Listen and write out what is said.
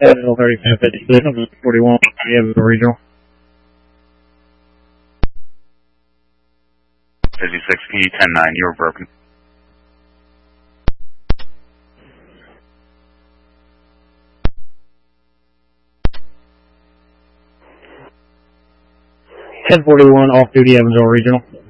Evansville 3556, 41, Evansville Regional. 56P 10-9, you were broken. Ten 41 off duty, Evansville Regional.